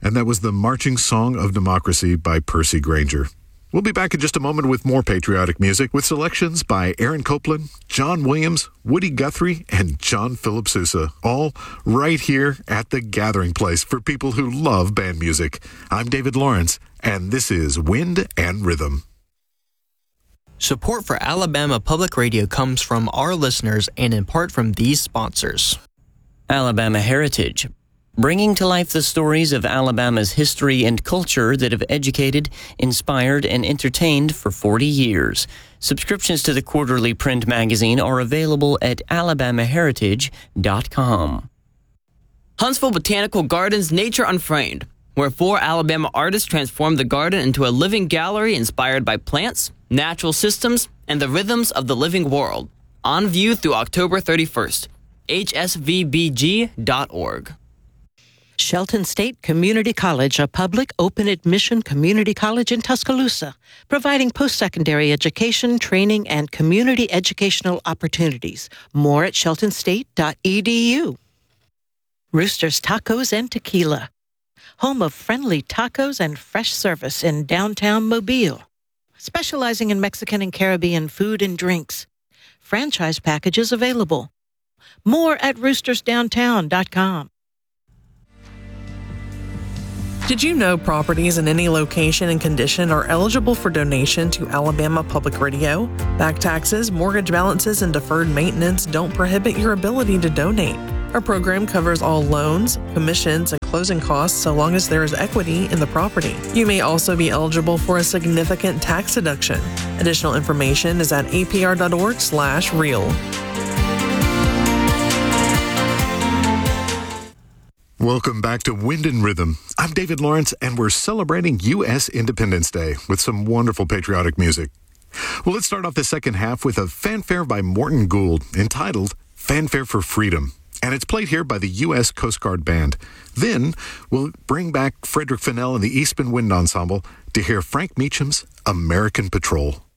And that was the Marching Song of Democracy by Percy Granger. We'll be back in just a moment with more patriotic music with selections by Aaron Copland, John Williams, Woody Guthrie, and John Philip Sousa, all right here at the gathering place for people who love band music. I'm David Lawrence, and this is Wind and Rhythm. Support for Alabama Public Radio comes from our listeners and in part from these sponsors. Alabama Heritage, bringing to life the stories of Alabama's history and culture that have educated, inspired, and entertained for 40 years. Subscriptions to the quarterly print magazine are available at alabamaheritage.com. Huntsville Botanical Gardens Nature Unframed, where 4 Alabama artists transformed the garden into a living gallery inspired by plants, natural systems, and the rhythms of the living world. On view through October 31st. hsvbg.org. Shelton State Community College, a public open admission community college in Tuscaloosa, providing post-secondary education, training, and community educational opportunities. More at sheltonstate.edu. Rooster's Tacos and Tequila, home of friendly tacos and fresh service in downtown Mobile, specializing in Mexican and Caribbean food and drinks. Franchise packages available. More at roostersdowntown.com. Did you know properties in any location and condition are eligible for donation to Alabama Public Radio? Back taxes, mortgage balances, and deferred maintenance don't prohibit your ability to donate. Our program covers all loans, commissions, and closing costs so long as there is equity in the property. You may also be eligible for a significant tax deduction. Additional information is at apr.org/real. Welcome back to Wind and Rhythm. I'm David Lawrence, and we're celebrating U.S. Independence Day with some wonderful patriotic music. Well, let's start off the second half with a fanfare by Morton Gould entitled Fanfare for Freedom, and it's played here by the U.S. Coast Guard Band. Then we'll bring back Frederick Fennell and the Eastman Wind Ensemble to hear Frank Meacham's American Patrol.